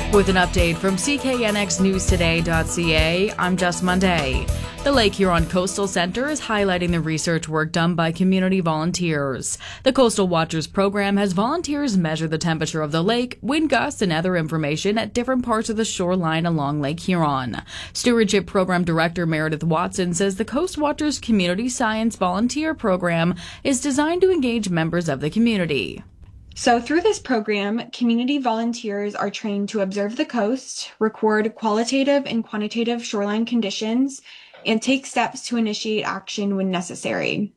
With an update from CKNXNewsToday.ca, I'm Jess Monday. The Lake Huron Coastal Center is highlighting the research work done by community volunteers. The Coastal Watchers program has volunteers measure the temperature of the lake, wind gusts, and other information at different parts of the shoreline along Lake Huron. Stewardship Program Director Meredith Watson says the Coast Watchers Community Science Volunteer Program is designed to engage members of the community. So through this program, community volunteers are trained to observe the coast, record qualitative and quantitative shoreline conditions, and take steps to initiate action when necessary.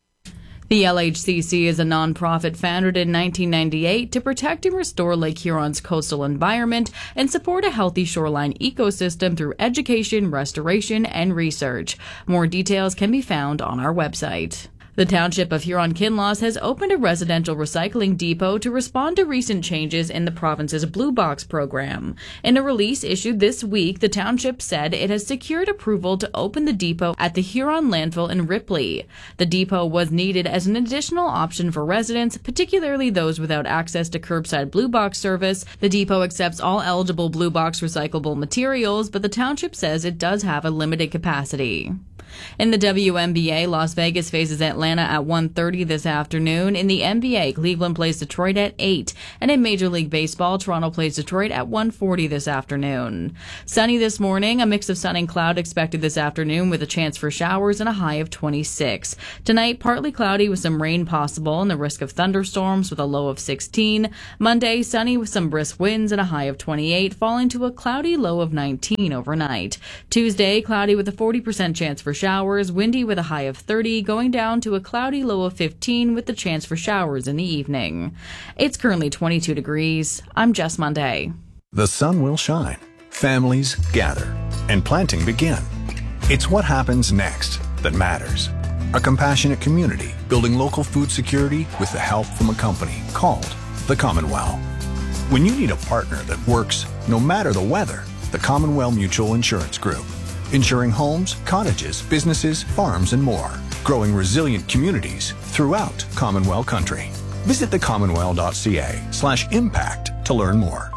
The LHCC is a nonprofit founded in 1998 to protect and restore Lake Huron's coastal environment and support a healthy shoreline ecosystem through education, restoration, and research. More details can be found on our website. The Township of Huron-Kinloss has opened a residential recycling depot to respond to recent changes in the province's Blue Box program. In a release issued this week, the township said it has secured approval to open the depot at the Huron landfill in Ripley. The depot was needed as an additional option for residents, particularly those without access to curbside Blue Box service. The depot accepts all eligible Blue Box recyclable materials, but the township says it does have a limited capacity. In the WNBA, Las Vegas faces Atlanta at 1:30 this afternoon. In the NBA, Cleveland plays Detroit at 8. And in Major League Baseball, Toronto plays Detroit at 1:40 this afternoon. Sunny this morning, a mix of sun and cloud expected this afternoon with a chance for showers and a high of 26. Tonight, partly cloudy with some rain possible and the risk of thunderstorms with a low of 16. Monday, sunny with some brisk winds and a high of 28, falling to a cloudy low of 19 overnight. Tuesday, cloudy with a 40% chance for showers, windy with a high of 30, going down to a cloudy low of 15 with the chance for showers in the evening. It's currently 22 degrees. I'm Jess Monday. The sun will shine, families gather, and planting begin. It's what happens next that matters. A compassionate community building local food security with the help from a company called the Commonwealth. When you need a partner that works no matter the weather, the Commonwealth Mutual Insurance Group. Insuring homes, cottages, businesses, farms, and more. Growing resilient communities throughout Commonwealth country. Visit thecommonwealth.ca/impact to learn more.